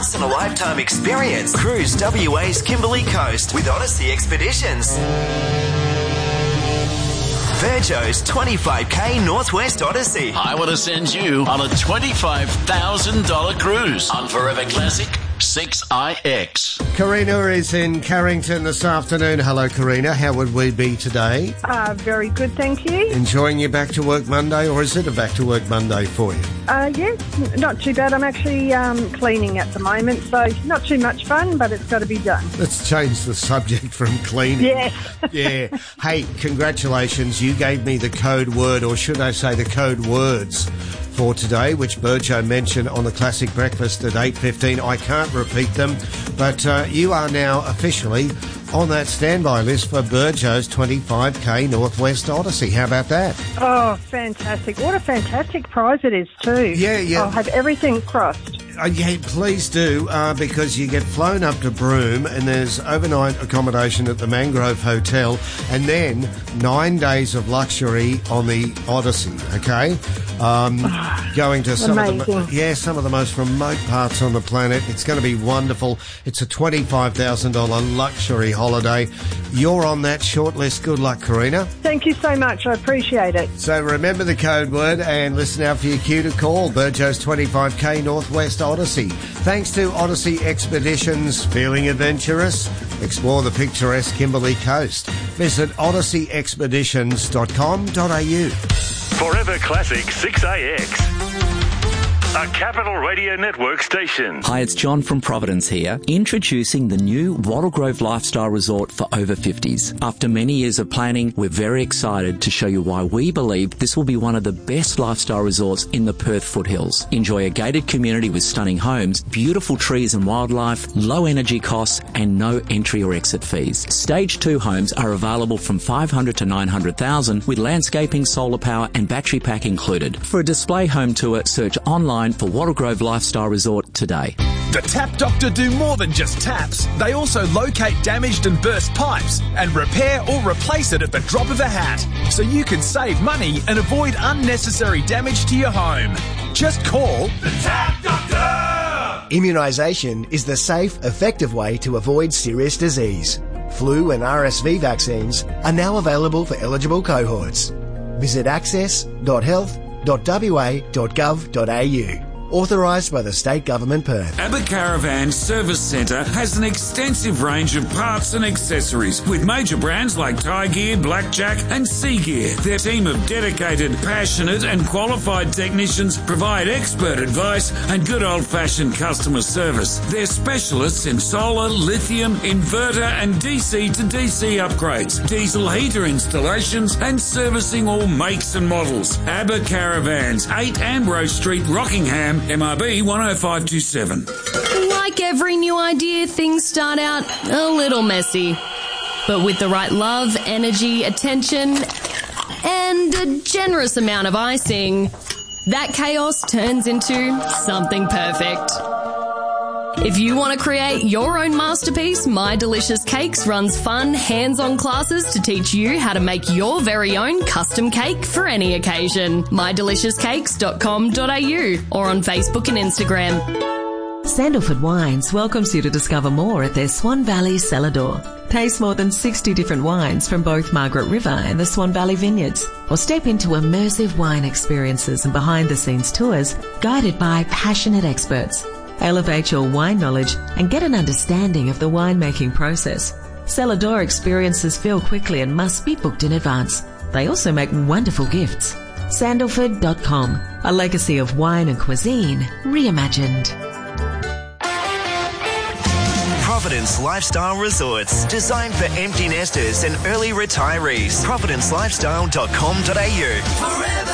once-in-a-lifetime experience. Cruise WA's Kimberley Coast with Odyssey Expeditions. Virgo's 25k Northwest Odyssey. I want to send you on a $25,000 cruise on Forever Classic 6IX. Karina is in Carrington this afternoon. Hello, Karina. How would we be today? Very good, thank you. Enjoying your Back to Work Monday, or is it a Back to Work Monday for you? Yes, not too bad. I'm actually cleaning at the moment, so not too much fun, but it's got to be done. Let's change the subject from cleaning. Yes. Yeah. Hey, congratulations. You gave me the code word, or should I say the code words, for today, which Burjo mentioned on the Classic Breakfast at 8:15. I can't repeat them, but you are now officially on that standby list for Burjo's 25k Northwest Odyssey. How about that? Oh, fantastic. What a fantastic prize it is too. Yeah. I'll have everything crossed. Yeah, please do, because you get flown up to Broome and there's overnight accommodation at the Mangrove Hotel and then 9 days of luxury on the Odyssey, okay? Going to some of the most remote parts on the planet. It's going to be wonderful. It's a $25,000 luxury holiday. You're on that short list. Good luck, Karina. Thank you so much. I appreciate it. So remember the code word and listen out for your cue to call. Burjo's 25k Northwest Odyssey. Thanks to Odyssey Expeditions. Feeling adventurous? Explore the picturesque Kimberley Coast. Visit odysseyexpeditions.com.au. Forever Classic 6AX. A Capital Radio Network station. Hi, it's John from Providence here, introducing the new Wattle Grove Lifestyle Resort for over 50s. After many years of planning, we're very excited to show you why we believe this will be one of the best lifestyle resorts in the Perth foothills. Enjoy a gated community with stunning homes, beautiful trees and wildlife, low energy costs, and no entry or exit fees. Stage 2 homes are available from $500 to $900,000 with landscaping, solar power, and battery pack included. For a display home tour, search online for Wattle Grove Lifestyle Resort today. The Tap Doctor do more than just taps. They also locate damaged and burst pipes and repair or replace it at the drop of a hat, so you can save money and avoid unnecessary damage to your home. Just call the Tap Doctor! Immunisation is the safe, effective way to avoid serious disease. Flu and RSV vaccines are now available for eligible cohorts. Visit access.health.wa.gov.au. Authorised by the State Government Perth. Abercaravan Service Centre has an extensive range of parts and accessories with major brands like Tie Gear, Blackjack and Sea Gear. Their team of dedicated, passionate and qualified technicians provide expert advice and good old-fashioned customer service. They're specialists in solar, lithium, inverter and DC to DC upgrades, diesel heater installations and servicing all makes and models. Abercaravans, 8 Ambrose Street, Rockingham, MRB 10527. Like every new idea, things start out a little messy. But with the right love, energy, attention, and a generous amount of icing, that chaos turns into something perfect. If you want to create your own masterpiece, My Delicious Cakes runs fun, hands-on classes to teach you how to make your very own custom cake for any occasion. mydelicious.cakes.com.au or on Facebook and Instagram. Sandalford Wines welcomes you to discover more at their Swan Valley Cellar Door. Taste more than 60 different wines from both Margaret River and the Swan Valley Vineyards, or step into immersive wine experiences and behind-the-scenes tours guided by passionate experts. Elevate your wine knowledge and get an understanding of the winemaking process. Cellar Door experiences fill quickly and must be booked in advance. They also make wonderful gifts. Sandalford.com, a legacy of wine and cuisine reimagined. Providence Lifestyle Resorts, designed for empty nesters and early retirees. providencelifestyle.com.au.